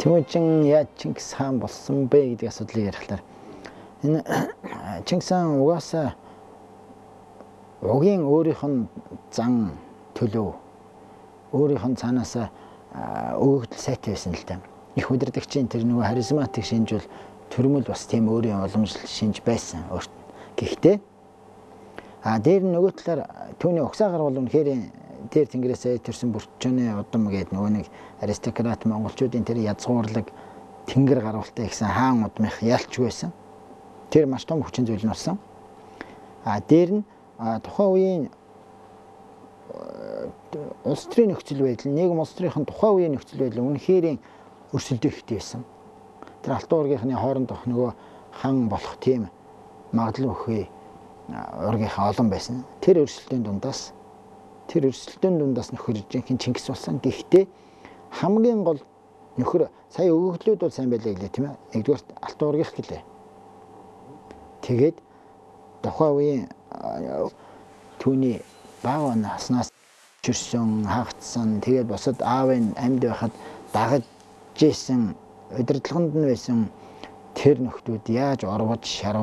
Тэмүүжин яаж Чингис хаан болсон бэ гэдэг асуудлыг ярихлаар энэ Чингис хаан угаасаа угийн өөрийнх нь зан төлөв өөрийнх нь цаанаасаа өгөгдөл сайтай байсан л да. Их удирдагчийн тэр нөгөө харизматик шинжүүл төрмөл бас тийм өөрийн уламжлал шинж байсан. Гэхдээ дээр нь нөгөө талаар түүний угсаагаар бол үнэхээр дээр тэнгэрээс төрсэн бүрчөөний удам гэдэг нөгөө нэг аристократ монголчуудын тэр язгуурлаг тэнгэр гарвалтай гэсэн хаан удмынх ялч байсан. Тэр маш том хүчин зүйл нь болсон. Дээр нь тухайн үеийн улс төрийн нөхцөл байдал, нийгэм улс төрийн тухайн үеийн нөхцөл байдал үнэхээр өрсөлдөхтэй байсан. Тэр алтан уургийнхны хоорондох нөгөө хан болох тийм магадлал өхөө ургийнхаа олон байсан. Тэр өрсөлдөөний дундаас нөхөр жинхэнэ Чингис болсон. Гэхдээ хамгийн гол нөхөр сая өгөгдлүүд бол сайн байлаа гэлээ тийм ээ. Нэгдүгээр алтан уургих гэлээ. Тэгээд тухайн үеийн түүний бага наснаас чирсэн, хагцсан, тэгээд бусад аавын амьд байхад дагаж ийсэн удирдлаганд нь байсан тэр нөхдүүд яаж орвож шарваж